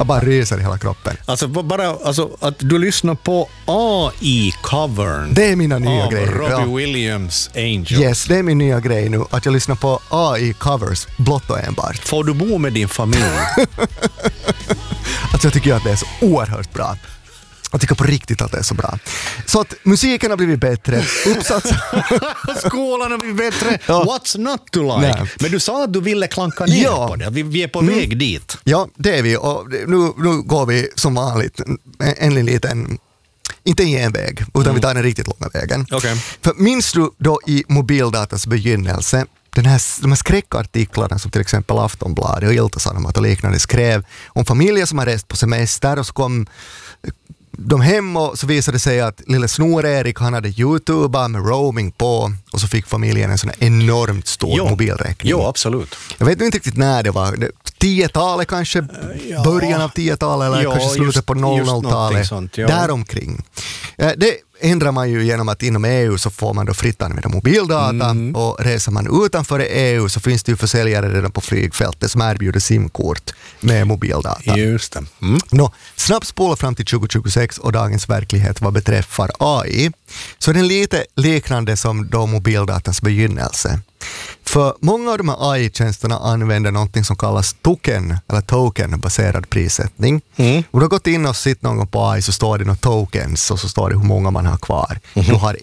Jag bara ryser i hela kroppen. Alltså att du lyssnar på AI-covern. Det är mina nya grejer. Robbie Williams Angel. Yes, det är min nya grej nu. Att jag lyssnar på AI-covers blott och enbart. Får du bo med din familj? Alltså jag tycker att det är så oerhört bra. Jag tycker på riktigt att det är så bra. Så att musiken har blivit bättre. Skolan har blivit bättre. Ja. What's not to like? Nej. Men du sa att du ville klanka ner på det. Vi är på väg dit. Ja, det är vi. Och nu går vi som vanligt en liten, inte en genväg, utan vi tar den riktigt långa vägen. Okay. För minns du då i mobildatas begynnelse de här skräckartiklarna som till exempel Aftonbladet och Ilta-Sanomat och liknande skrev om familjer som har rest på semester och så kom de hem och så visade det sig att lille Snor-Erik, han hade YouTube med roaming på och så fick familjen en sån enormt stor mobilräkning. Jo, absolut. Jag vet inte riktigt när det var. 10-talet kanske, början av 10-talet eller kanske slutet på 00-talet. Däromkring. Det ändrar man ju genom att inom EU så får man då fritt använda mobildata och reser man utanför EU så finns det ju försäljare redan på flygfältet som erbjuder simkort med mobildata. Just det. Snabbt spola fram till 2026 och dagens verklighet vad beträffar AI så är den lite liknande som då mobildatans begynnelse. För många av de här AI-tjänsterna använder någonting som kallas token eller token-baserad prissättning. Och du har gått in och sitt någon gång på AI så står det några tokens och så står det hur många man har kvar. Du har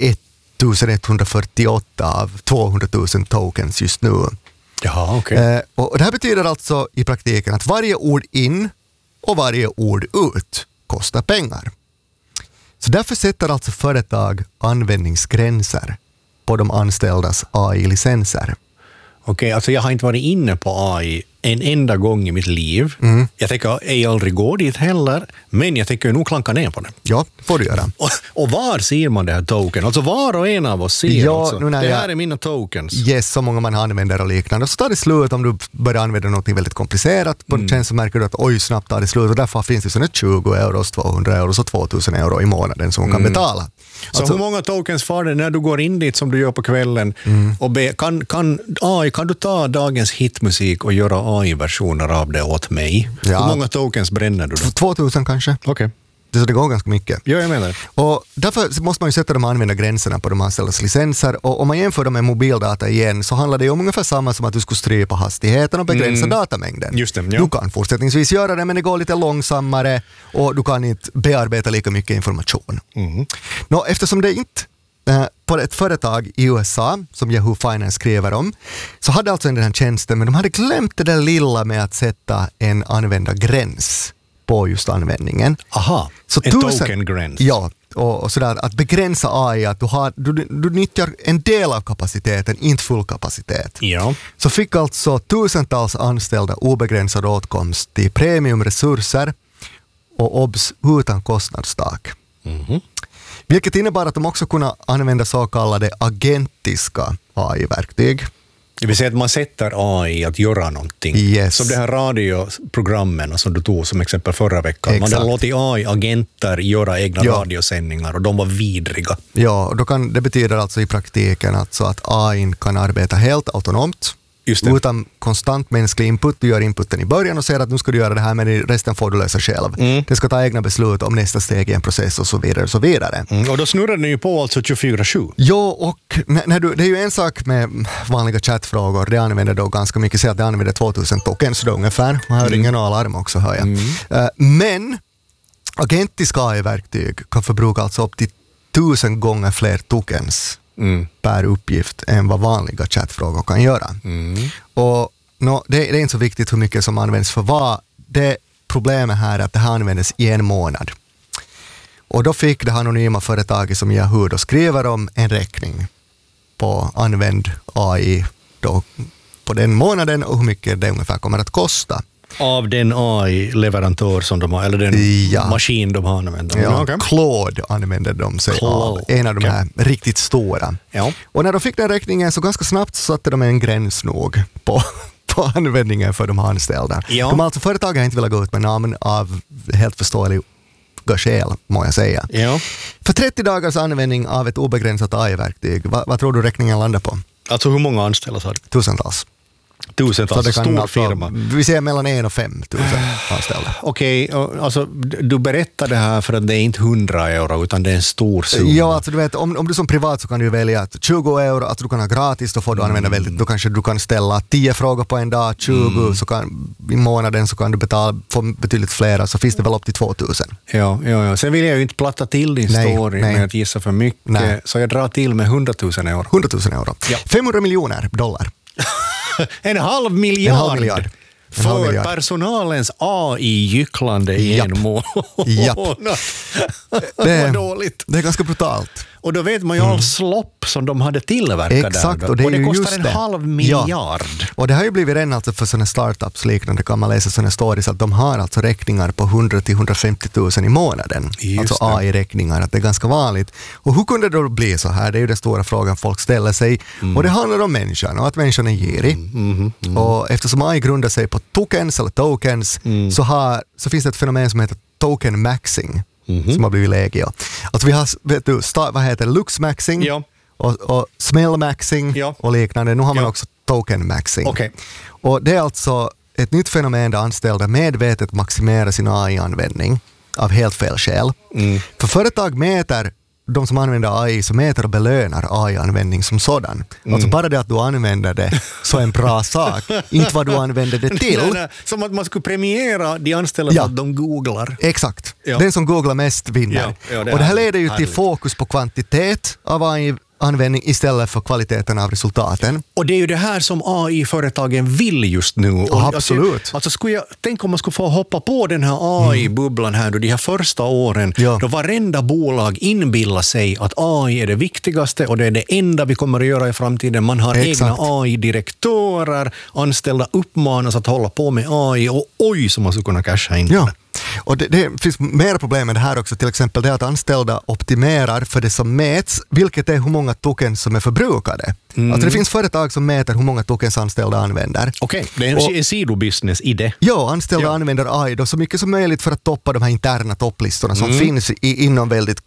1148 av 200 000 tokens just nu. Jaha, okej. Och det här betyder alltså i praktiken att varje ord in och varje ord ut kostar pengar. Så därför sätter alltså företag användningsgränser på de anställdas AI-licenser. Okej, alltså jag har inte varit inne på AI en enda gång i mitt liv. Jag tänker ej aldrig gå dit heller, men jag tänker nog klanka ner på det. Ja, det får du göra. Och var ser man det här token? Alltså var och en av oss ser alltså. Det här är mina tokens. Yes, så många man använder och liknande. Och så tar det slut om du börjar använda något väldigt komplicerat. På den så märker du att oj, snabbt tar det slut. Och därför finns det sådana 20 euro, 200 euro och 2000 euro i månaden som man kan betala. Så hur många tokens får det när du går in dit som du gör på kvällen? Och kan du ta dagens hitmusik och göra AI-versioner av det åt mig? Ja. Hur många tokens bränner du då? 2000 kanske. Okej. Så det går ganska mycket. Ja, jag menar. Och därför måste man ju sätta de använda gränserna på de anställdas licenser. Och om man jämför dem med mobildata igen så handlar det om ungefär samma som att du skulle strypa hastigheten och begränsa datamängden. Just det, ja. Du kan fortsättningsvis göra det men det går lite långsammare och du kan inte bearbeta lika mycket information. Eftersom det inte på ett företag i USA som Yahoo Finance skriver om så hade alltså den här tjänsten men de hade glömt det där lilla med att sätta en användargräns på just användningen. Aha, så en token-gräns. Ja, och sådär att begränsa AI att du nyttjar en del av kapaciteten, inte full kapacitet. Ja. Så fick alltså tusentals anställda obegränsad åtkomst till premiumresurser och obs utan kostnadstak. Vilket innebar att de också kunde använda så kallade agentiska AI-verktyg. Det vill säga att man sätter AI att göra någonting. Yes. Som det här radioprogrammen som du tog som exempel förra veckan. Exakt. Man har låtit AI-agenter göra egna radiosändningar och de var vidriga. Ja, och det betyder alltså i praktiken alltså att AI kan arbeta helt autonomt. Utan konstant mänsklig input. Du gör inputen i början och säger att nu ska du göra det här men resten får du lösa själv. Det ska ta egna beslut om nästa steg i en process och så vidare. Och så vidare. Och då snurrar den ju på alltså 24/7. Ja, och det är ju en sak med vanliga chattfrågor. Det använder då ganska mycket. Säg att det använder 2000 tokens då ungefär. Man har ingen alarm också, hör jag. Men agentiska AI-verktyg kan förbruka alltså upp till 1000 gånger fler tokens per uppgift än vad vanliga chattfrågor kan göra. Och det är inte så viktigt hur mycket som används för vad. Det problemet här är att det här användes i en månad. Och då fick det anonyma företaget som Yahoo då skriver om en räkning på använd AI då på den månaden och hur mycket det ungefär kommer att kosta. Av den AI-leverantör som de har, eller den maskin de har använt. Claude använder de sig av. En av de här riktigt stora. Ja. Och när de fick den räkningen så ganska snabbt satte de en gräns nog på användningen för de anställda. Ja. Företagen har inte velat gå ut med namn av helt förståeliga skäl, må jag säga. Ja. För 30 dagars användning av ett obegränsat AI-verktyg, vad tror du räkningen landar på? Alltså hur många anställda sa du? Tusentals. Tusentals, så det kan stor firma. Vi ser mellan 1 och 5 000 anställda. Okej, alltså du berättar det här för att det är inte 100 euro utan det är en stor summa. Ja, alltså du vet, om du som privat så kan du välja att 20 euro, att du kan ha gratis, då får du använda väldigt, då kanske du kan ställa 10 frågor på en dag, 20 så kan, i månaden så kan du få betydligt flera, så finns det väl upp till 2000. Ja. Sen vill jag ju inte platta till din story med att gissa för mycket, så jag drar till med 100 000 euro. 100 000 euro. Ja. 500 miljoner dollar. En halv miljard. För personalens AI-gycklande i en månad. Det är dåligt. Det är ganska brutalt. Och då vet man ju all slopp som de hade tillverkat. Exakt, där. Och det kostar en halv miljard. Ja. Och det har ju blivit redan alltså för sådana startups liknande, kan man läsa sådana stories att de har alltså räkningar på 100 till 150 000 i månaden. Just alltså AI-räkningar, att det är ganska vanligt. Och hur kunde det då bli så här? Det är ju den stora frågan folk ställer sig. Och det handlar om människan och att människan är girig. Och eftersom AI grundar sig på tokens så finns det ett fenomen som heter token maxing. Som har blivit legio. Alltså vi har, vad heter lux maxing och smell maxing och liknande. Nu har man också token maxing. Okay. Och det är alltså ett nytt fenomen där anställda medvetet maximerar sin AI-användning av helt fel skäl. För företag mäter, de som använder AI, så mäter och belönar AI-användning som sådan. Alltså bara det att du använder det så är en bra sak, inte vad du använder det till. Nej. Som att man skulle premiera de anställda för att de googlar. Exakt. Den som googlar mest vinner. Och det här leder ju till fokus på kvantitet av AI-användning istället för kvaliteten av resultaten. Och det är ju det här som AI-företagen vill just nu. Absolut. Alltså tänk om man skulle få hoppa på den här AI-bubblan här då de här första åren, då varenda bolag inbillar sig att AI är det viktigaste och det är det enda vi kommer att göra i framtiden. Man har egna AI-direktörer, anställda uppmanas att hålla på med AI och oj så man skulle kunna casha in det. Och det finns mer problem med det här också, till exempel det att anställda optimerar för det som mäts, vilket är hur många tokens som är förbrukade. Alltså det finns företag som mäter hur många tokens anställda använder. Okej, det är en sidobusiness i det. Ja, anställda använder AI då så mycket som möjligt för att toppa de här interna topplistorna som finns inom väldigt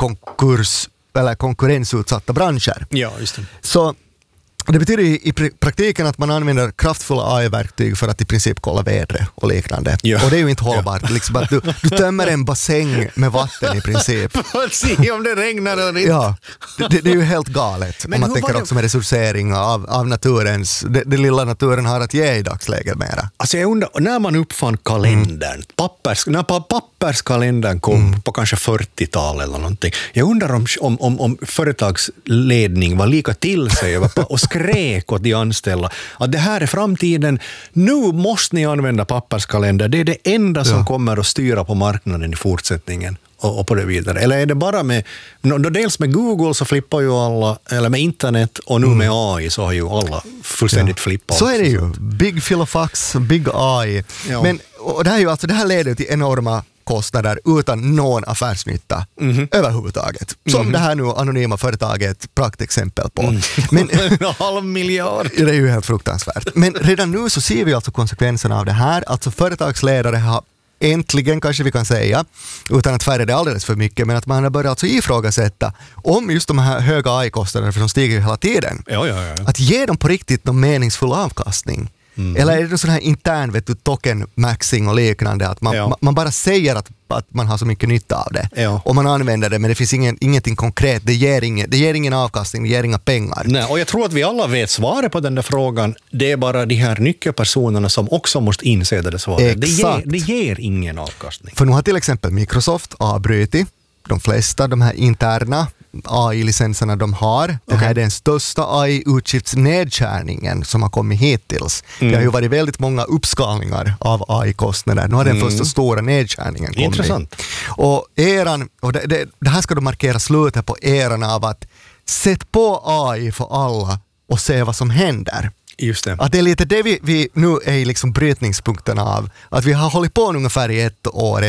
konkurrensutsatta branscher. Ja, just det. Så det betyder i praktiken att man använder kraftfulla AI-verktyg för att i princip kolla vädret och liknande. Och det är ju inte hållbart. Liksom att du tömmer en bassäng med vatten i princip. För att se om det regnar eller inte. Ja, det är ju helt galet. Men om man tänker också med resursering av naturens, det lilla naturen har att ge i dagsläget mera. Alltså jag undrar, när man uppfann kalendern, när papperskalendern kom på kanske 40-talet eller någonting, jag undrar om företagsledning var lika till sig och skrek åt de anställda att det här är framtiden, nu måste ni använda papperskalender, det är det enda som kommer att styra på marknaden i fortsättningen och på det vidare. Eller är det bara med, dels med Google så flippar ju alla, eller med internet och nu med AI så har ju alla fullständigt flippat. Så är det ju. Big filofax, big AI. Men, och det här leder till enorma kostnader utan någon affärsnytta överhuvudtaget. Som det här nu anonyma företaget ett praktexempel på. Men, en halv miljard. Det är ju helt fruktansvärt. Men redan nu så ser vi alltså konsekvenserna av det här. Alltså företagsledare har äntligen, kanske vi kan säga, utan att färga det alldeles för mycket, men att man har börjat alltså ifrågasätta om just de här höga AI-kostnaderna, för de stiger hela tiden, att ge dem på riktigt någon meningsfull avkastning. Eller är det sån här intern token maxing och liknande, att man bara säger att man har så mycket nytta av det och man använder det, men det finns ingenting konkret, det ger ingen avkastning, det ger inga pengar. Nej, och jag tror att vi alla vet svaret på den där frågan, det är bara de här nyckelpersonerna som också måste inse det svaret. Det ger ingen avkastning. För nu har till exempel Microsoft avbrutit de flesta de här interna AI-licenserna de har. Det här är den största AI-utgiftsnedskärningen som har kommit hittills. Det har ju varit väldigt många uppskalningar av AI-kostnader. Nu har den första stora nedskärningen kommit. Intressant. Och det här ska då markera slutet på eran av att sätt på AI för alla och se vad som händer. Just det. Att det är lite det vi nu är i liksom brytningspunkten av. Att vi har hållit på ungefär i 1 år